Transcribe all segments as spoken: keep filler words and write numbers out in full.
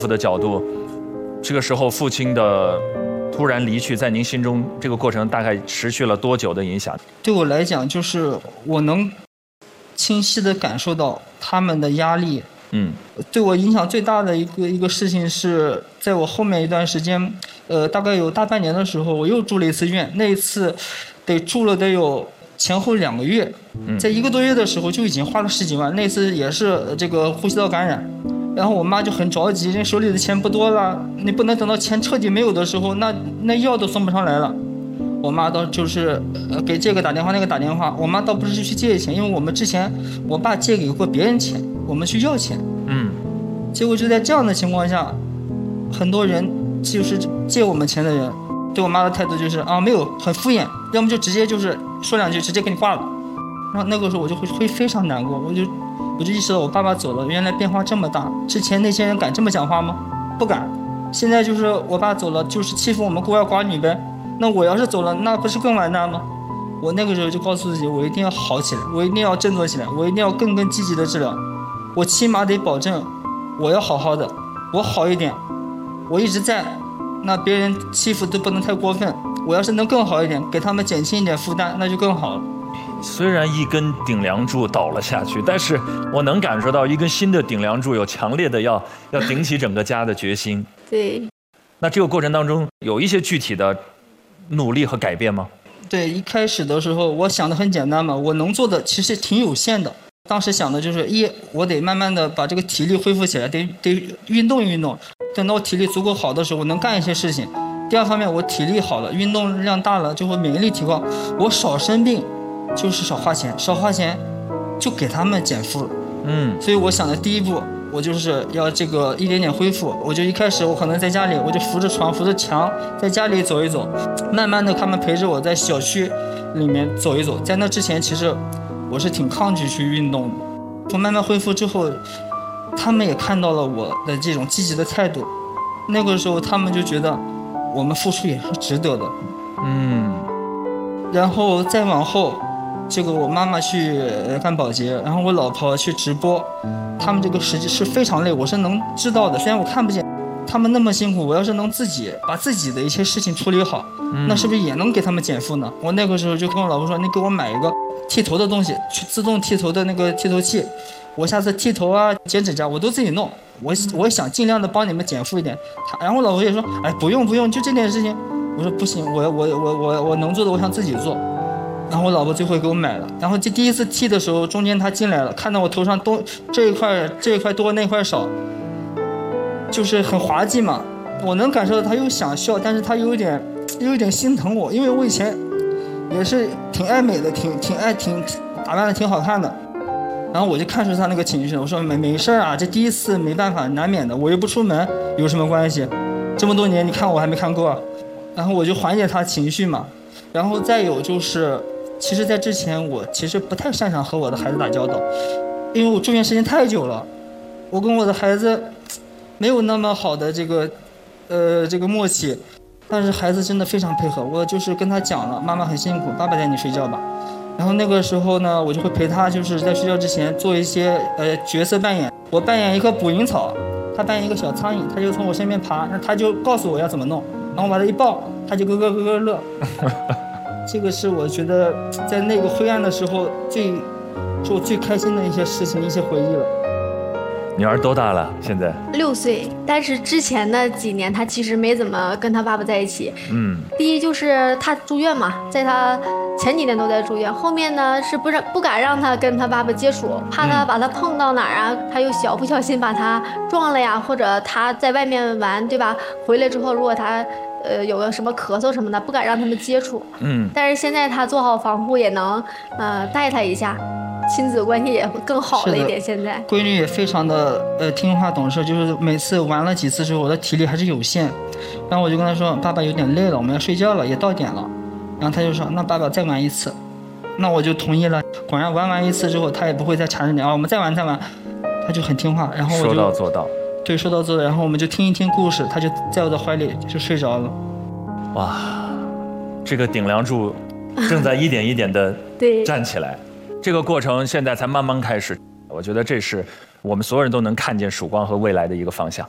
的角度，这个时候父亲的突然离去，在您心中这个过程大概持续了多久的影响？ 对我来讲，就是我能清晰地感受到他们的压力。 嗯， 对我影响最大的一个一个事情是在我后面一段时间，呃，大概有大半年的时候，我又住了一次院，那一次得住了得有前后两个月，在一个多月的时候就已经花了十几万，那次也是这个呼吸道感染。然后我妈就很着急，人手里的钱不多了，你不能等到钱彻底没有的时候，那那药都送不上来了。我妈倒就是呃给这个打电话那个打电话，我妈倒不是去借钱，因为我们之前我爸借给过别人钱，我们去要钱。 嗯， 结果就在这样的情况下，很多人就是借我们钱的人，对我妈的态度就是啊没有，很敷衍，要么就直接就是说两句，直接给你挂了。然后那个时候我就会会非常难过，我就。我就意识到我爸爸走了，原来变化这么大。之前那些人敢这么讲话吗？不敢。现在就是我爸走了，就是欺负我们孤儿寡女呗。那我要是走了，那不是更完蛋吗？我那个时候就告诉自己，我一定要好起来，我一定要振作起来，我一定要更更积极的治疗。我起码得保证，我要好好的，我好一点，我一直在，那别人欺负都不能太过分。我要是能更好一点，给他们减轻一点负担，那就更好了。 虽然一根顶梁柱倒了下去，但是我能感受到一根新的顶梁柱有强烈的要要顶起整个家的决心。 对。 那这个过程当中有一些具体的努力和改变吗？ 对，一开始的时候我想的很简单嘛，我能做的其实挺有限的。当时想的就是一，我得慢慢的把这个体力恢复起来，得得运动运动，等到我体力足够好的时候，我能干一些事情。第二方面，我体力好了，运动量大了，就会免疫力提高，我少生病。就是少花钱，少花钱就给他们减负了。 嗯， 所以我想的第一步，我就是要这个一点点恢复。我就一开始我可能在家里，我就扶着床扶着墙，在家里走一走，慢慢的他们陪着我在小区里面走一走。在那之前，其实我是挺抗拒去运动的。我慢慢恢复之后，他们也看到了我的这种积极的态度，那个时候他们就觉得我们付出也是值得的。 嗯， 然后再往后。这个我妈妈去干保洁，然后我老婆去直播，他们这个实际是非常累，我是能知道的。虽然我看不见他们那么辛苦，我要是能自己把自己的一些事情处理好，嗯、那是不是也能给他们减负呢？我那个时候就跟我老婆说，你给我买一个剃头的东西，去自动剃头的那个剃头器，我下次剃头啊、剪指甲我都自己弄。我我想尽量的帮你们减负一点。他然后我老婆也说，哎，不用不用，就这点事情。我说不行，我我我我我能做的，我想自己做。然后我老婆最后给我买了，然后这第一次剃的时候，中间她进来了，看到我头上多这一块这一块多那块少，就是很滑稽嘛。我能感受到她又想笑，但是她又有点又有点心疼我，因为我以前也是挺爱美的，挺挺爱挺打扮的挺好看的。然后我就看出她那个情绪了，我说没没事啊，这第一次没办法，难免的，我又不出门，有什么关系？这么多年你看我还没看过，然后我就缓解她情绪嘛。然后再有就是。其实在之前我其实不太擅长和我的孩子打交道，因为我住院时间太久了，我跟我的孩子没有那么好的这个呃这个默契，但是孩子真的非常配合，我就是跟他讲了，妈妈很辛苦，爸爸带你睡觉吧。然后那个时候呢，我就会陪他，就是在睡觉之前做一些呃角色扮演，我扮演一棵捕蝇草，他扮演一个小苍蝇，他就从我身边爬，那他就告诉我要怎么弄，然后我把他一抱，他就咯咯咯咯乐。这个是我觉得在那个灰暗的时候最是我最开心的一些事情，一些回忆了。 女儿多大了？现在六岁，但是之前的几年她其实没怎么跟她爸爸在一起。 嗯， 第一就是她住院嘛，在她前几年都在住院，后面呢是不让不敢让她跟她爸爸接触，怕她把她碰到哪儿啊，她又小不小心把她撞了呀，或者她在外面玩，对吧？回来之后如果她呃有个什么咳嗽什么的，不敢让他们接触。 嗯， 但是现在她做好防护，也能呃带她一下。亲子关系也会更好了一点。现在闺女也非常的呃听话懂事，就是每次玩了几次之后，我的体力还是有限，然后我就跟她说，爸爸有点累了，我们要睡觉了，也到点了。然后她就说，那爸爸再玩一次，那我就同意了。果然玩完一次之后，她也不会再缠着你啊，我们再玩再玩，她就很听话。然后我就说到做到。 对，说到做到。然后我们就听一听故事，她就在我的怀里就睡着了。 哇，这个顶梁柱正在一点一点的站起来。这个过程现在才慢慢开始，我觉得这是我们所有人都能看见曙光和未来的一个方向。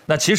那其实。